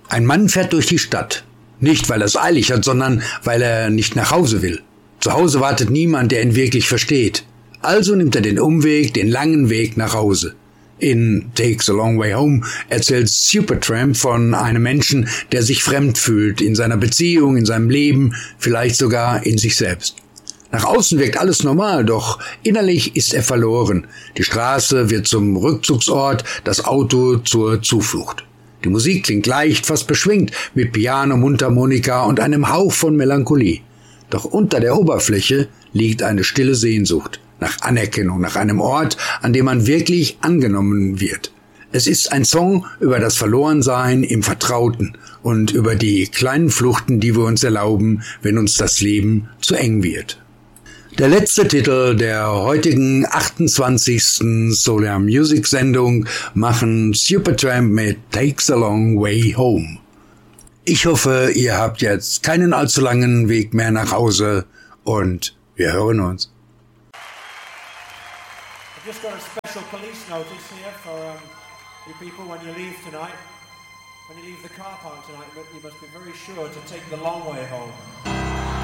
Ein Mann fährt durch die Stadt. Nicht, weil er es eilig hat, sondern weil er nicht nach Hause will. Zu Hause wartet niemand, der ihn wirklich versteht. Also nimmt er den Umweg, den langen Weg nach Hause. In Takes a Long Way Home erzählt Supertramp von einem Menschen, der sich fremd fühlt in seiner Beziehung, in seinem Leben, vielleicht sogar in sich selbst. Nach außen wirkt alles normal, doch innerlich ist er verloren. Die Straße wird zum Rückzugsort, das Auto zur Zuflucht. Die Musik klingt leicht, fast beschwingt, mit Piano, Mundharmonika und einem Hauch von Melancholie. Doch unter der Oberfläche liegt eine stille Sehnsucht nach Anerkennung, nach einem Ort, an dem man wirklich angenommen wird. Es ist ein Song über das Verlorensein im Vertrauten und über die kleinen Fluchten, die wir uns erlauben, wenn uns das Leben zu eng wird. Der letzte Titel der heutigen 28. Solar Music Sendung machen Supertramp mit Takes a Long Way Home. Ich hoffe, ihr habt jetzt keinen allzu langen Weg mehr nach Hause und wir hören uns. I've just got a special police notice here for you people when you leave tonight. When you leave the car park tonight, you must be very sure to take the long way home.